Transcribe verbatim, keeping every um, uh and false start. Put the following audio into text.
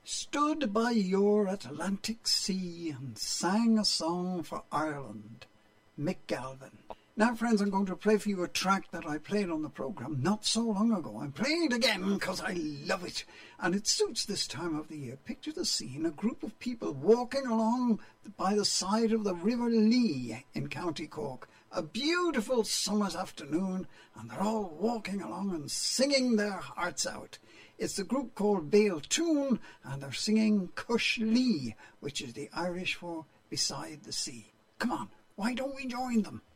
Stood by your Atlantic sea and sang a song for Ireland. Mick Galvin. Now, friends, I'm going to play for you a track that I played on the programme not so long ago. I'm playing it again because I love it, and it suits this time of the year. Picture the scene, a group of people walking along by the side of the River Lee in County Cork. A beautiful summer's afternoon, and they're all walking along and singing their hearts out. It's the group called Bale Tune, and they're singing Cush Lee, which is the Irish for beside the sea. Come on, why don't we join them?